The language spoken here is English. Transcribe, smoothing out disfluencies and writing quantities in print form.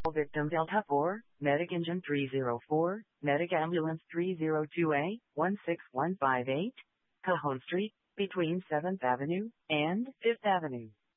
Victim Delta 4, Medic Engine 304, Medic Ambulance 302A, 16158, Cajon Street, between 7th Avenue and 5th Avenue.